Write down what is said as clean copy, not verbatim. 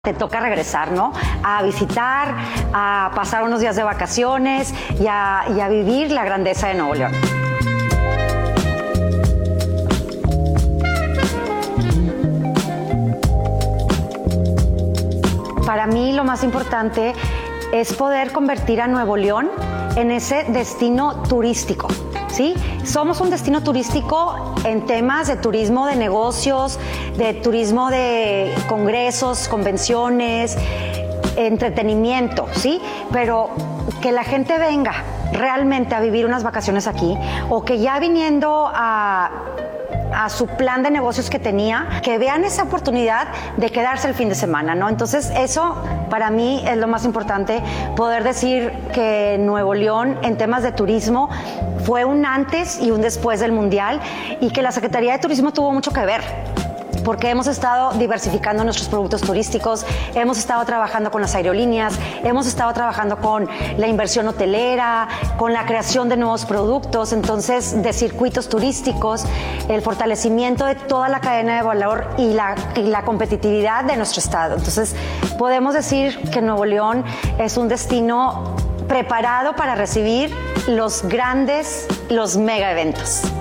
Te toca regresar, ¿no? A visitar, a pasar unos días de vacaciones y a vivir la grandeza de Nuevo León. Para mí lo más importante es poder convertir a Nuevo León en ese destino turístico. ¿Sí? Somos un destino turístico en temas de turismo de negocios, de turismo de congresos, convenciones, entretenimiento, ¿sí? Pero que la gente venga realmente a vivir unas vacaciones aquí, o que ya viniendo a su plan de negocios que tenía, que vean esa oportunidad de quedarse el fin de semana, ¿no? Entonces eso para mí es lo más importante, poder decir que Nuevo León en temas de turismo fue un antes y un después del Mundial, y que la Secretaría de Turismo tuvo mucho que ver, porque hemos estado diversificando nuestros productos turísticos, hemos estado trabajando con las aerolíneas, hemos estado trabajando con la inversión hotelera, con la creación de nuevos productos, entonces de circuitos turísticos, el fortalecimiento de toda la cadena de valor y la competitividad de nuestro estado. Entonces podemos decir que Nuevo León es un destino preparado para recibir los mega eventos.